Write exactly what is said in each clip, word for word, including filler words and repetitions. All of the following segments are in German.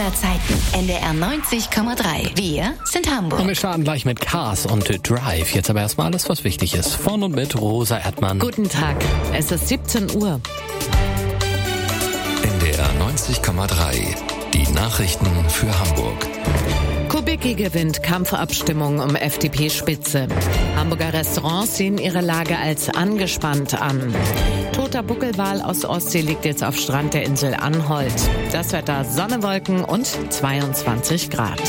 aller Zeiten. N D R neunzig Komma drei. Wir sind Hamburg. Und wir starten gleich mit Cars und Drive. Jetzt aber erstmal alles, was wichtig ist. Von und mit Rosa Erdmann. Guten Tag. Es ist siebzehn Uhr. N D R neunzig Komma drei. Die Nachrichten für Hamburg. Kubicki gewinnt Kampfabstimmung um F D P-Spitze. Hamburger Restaurants sehen ihre Lage als angespannt an. Toter Buckelwal aus Ostsee liegt jetzt auf Strand der Insel Anholt. Das Wetter: Sonne, Wolken und zweiundzwanzig Grad.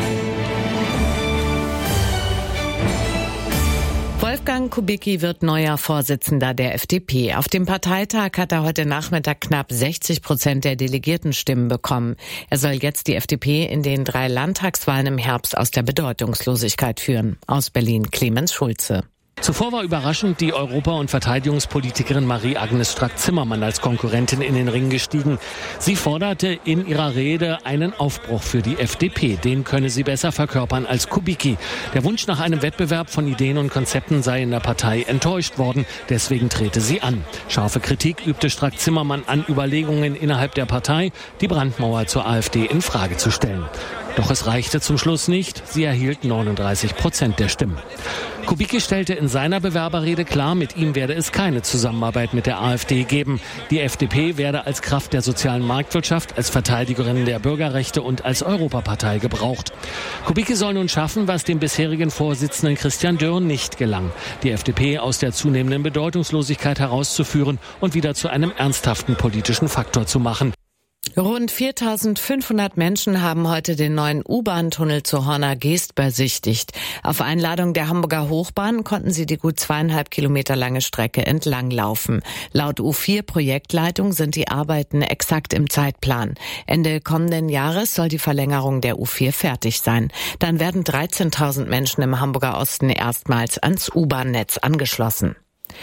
Wolfgang Kubicki wird neuer Vorsitzender der F D P. Auf dem Parteitag hat er heute Nachmittag knapp sechzig Prozent der Delegiertenstimmen bekommen. Er soll jetzt die F D P in den drei Landtagswahlen im Herbst aus der Bedeutungslosigkeit führen. Aus Berlin Clemens Schulze. Zuvor war überraschend die Europa- und Verteidigungspolitikerin Marie-Agnes Strack-Zimmermann als Konkurrentin in den Ring gestiegen. Sie forderte in ihrer Rede einen Aufbruch für die F D P. Den könne sie besser verkörpern als Kubicki. Der Wunsch nach einem Wettbewerb von Ideen und Konzepten sei in der Partei enttäuscht worden. Deswegen trete sie an. Scharfe Kritik übte Strack-Zimmermann an Überlegungen innerhalb der Partei, die Brandmauer zur AfD in Frage zu stellen. Doch es reichte zum Schluss nicht. Sie erhielt neununddreißig Prozent der Stimmen. Kubicki stellte in seiner Bewerberrede klar, mit ihm werde es keine Zusammenarbeit mit der AfD geben. Die F D P werde als Kraft der sozialen Marktwirtschaft, als Verteidigerin der Bürgerrechte und als Europapartei gebraucht. Kubicki soll nun schaffen, was dem bisherigen Vorsitzenden Christian Dürr nicht gelang: die F D P aus der zunehmenden Bedeutungslosigkeit herauszuführen und wieder zu einem ernsthaften politischen Faktor zu machen. Rund viertausendfünfhundert Menschen haben heute den neuen U-Bahn-Tunnel zur Horner Geest besichtigt. Auf Einladung der Hamburger Hochbahn konnten sie die gut zweieinhalb Kilometer lange Strecke entlanglaufen. Laut U vier Projektleitung sind die Arbeiten exakt im Zeitplan. Ende kommenden Jahres soll die Verlängerung der U vier fertig sein. Dann werden dreizehntausend Menschen im Hamburger Osten erstmals ans U-Bahn-Netz angeschlossen.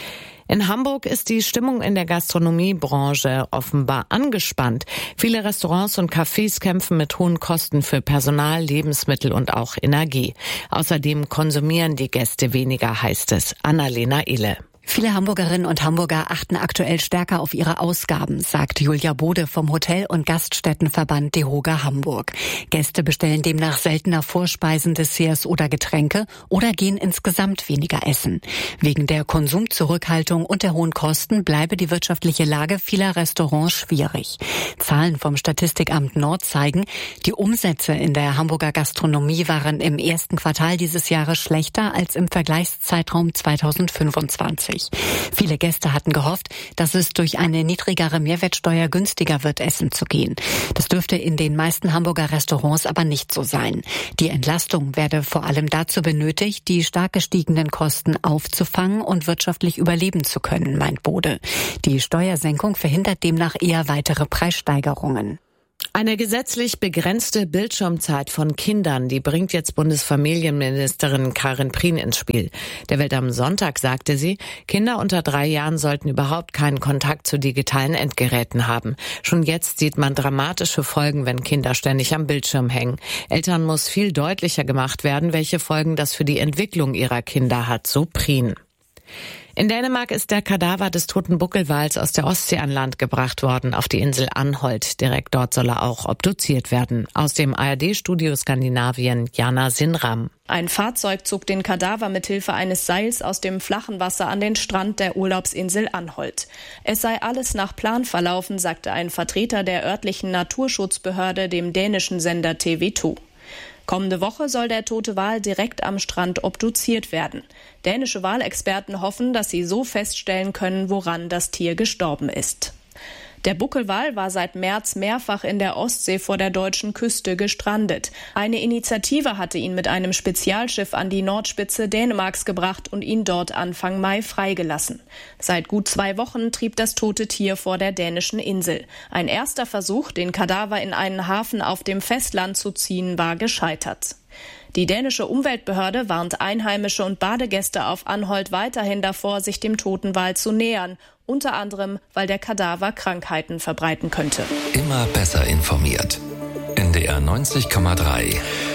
In Hamburg ist die Stimmung in der Gastronomiebranche offenbar angespannt. Viele Restaurants und Cafés kämpfen mit hohen Kosten für Personal, Lebensmittel und auch Energie. Außerdem konsumieren die Gäste weniger, heißt es. Annalena Ille. Viele Hamburgerinnen und Hamburger achten aktuell stärker auf ihre Ausgaben, sagt Julia Bode vom Hotel- und Gaststättenverband DEHOGA Hamburg. Gäste bestellen demnach seltener Vorspeisen, Desserts oder Getränke oder gehen insgesamt weniger essen. Wegen der Konsumzurückhaltung und der hohen Kosten bleibe die wirtschaftliche Lage vieler Restaurants schwierig. Zahlen vom Statistikamt Nord zeigen, die Umsätze in der Hamburger Gastronomie waren im ersten Quartal dieses Jahres schlechter als im Vergleichszeitraum zweitausendfünfundzwanzig. Viele Gäste hatten gehofft, dass es durch eine niedrigere Mehrwertsteuer günstiger wird, essen zu gehen. Das dürfte in den meisten Hamburger Restaurants aber nicht so sein. Die Entlastung werde vor allem dazu benötigt, die stark gestiegenen Kosten aufzufangen und wirtschaftlich überleben zu können, meint Bode. Die Steuersenkung verhindert demnach eher weitere Preissteigerungen. Eine gesetzlich begrenzte Bildschirmzeit von Kindern, die bringt jetzt Bundesfamilienministerin Karin Prien ins Spiel. Der Welt am Sonntag sagte sie, Kinder unter drei Jahren sollten überhaupt keinen Kontakt zu digitalen Endgeräten haben. Schon jetzt sieht man dramatische Folgen, wenn Kinder ständig am Bildschirm hängen. Eltern muss viel deutlicher gemacht werden, welche Folgen das für die Entwicklung ihrer Kinder hat, so Prien. In Dänemark ist der Kadaver des toten Buckelwals aus der Ostsee an Land gebracht worden, auf die Insel Anholt. Direkt dort soll er auch obduziert werden. Aus dem A R D-Studio Skandinavien, Jana Sinram. Ein Fahrzeug zog den Kadaver mithilfe eines Seils aus dem flachen Wasser an den Strand der Urlaubsinsel Anholt. Es sei alles nach Plan verlaufen, sagte ein Vertreter der örtlichen Naturschutzbehörde dem dänischen Sender T V to. Kommende Woche soll der tote Wal direkt am Strand obduziert werden. Dänische Walexperten hoffen, dass sie so feststellen können, woran das Tier gestorben ist. Der Buckelwal war seit März mehrfach in der Ostsee vor der deutschen Küste gestrandet. Eine Initiative hatte ihn mit einem Spezialschiff an die Nordspitze Dänemarks gebracht und ihn dort Anfang Mai freigelassen. Seit gut zwei Wochen trieb das tote Tier vor der dänischen Insel. Ein erster Versuch, den Kadaver in einen Hafen auf dem Festland zu ziehen, war gescheitert. Die dänische Umweltbehörde warnt Einheimische und Badegäste auf Anholt weiterhin davor, sich dem toten Wal zu nähern. Unter anderem, weil der Kadaver Krankheiten verbreiten könnte. Immer besser informiert. N D R neunzig Komma drei.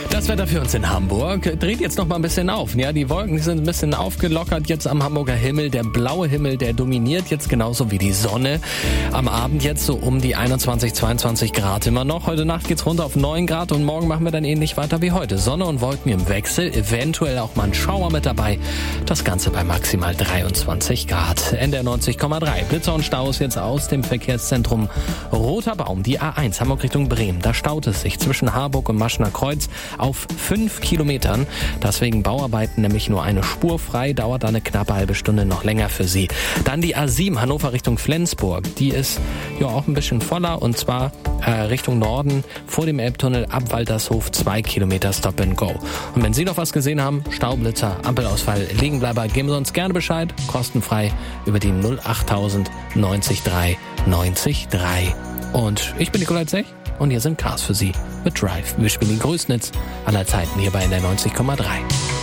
Das Wetter für uns in Hamburg dreht jetzt noch mal ein bisschen auf. Ja, die Wolken sind ein bisschen aufgelockert jetzt am Hamburger Himmel. Der blaue Himmel, der dominiert jetzt genauso wie die Sonne. Am Abend jetzt so um die einundzwanzig, zweiundzwanzig Grad immer noch. Heute Nacht geht's runter auf neun Grad und morgen machen wir dann ähnlich weiter wie heute. Sonne und Wolken im Wechsel, eventuell auch mal ein Schauer mit dabei. Das Ganze bei maximal dreiundzwanzig Grad. N D R neunzig Komma drei. Blitzer und Staus jetzt aus dem Verkehrszentrum Roter Baum. Die A eins Hamburg Richtung Bremen. Da staut es sich zwischen Harburg und Maschner Kreuz auf fünf Kilometern. Deswegen Bauarbeiten nämlich nur eine Spur frei. Dauert da eine knappe halbe Stunde noch länger für Sie. Dann die A sieben Hannover Richtung Flensburg. Die ist ja auch ein bisschen voller und zwar äh, Richtung Norden vor dem Elbtunnel ab Waltershof zwei Kilometer Stop and Go. Und wenn Sie noch was gesehen haben, Staublitzer, Ampelausfall, Liegenbleiber, geben Sie uns gerne Bescheid. Kostenfrei über die null achttausend neunzig drei neunzig drei. Und ich bin Nikolai Zech. Und hier sind Cars für Sie mit Drive. Wir spielen den größten Hits aller Zeiten hier bei N D R neunzig Komma drei.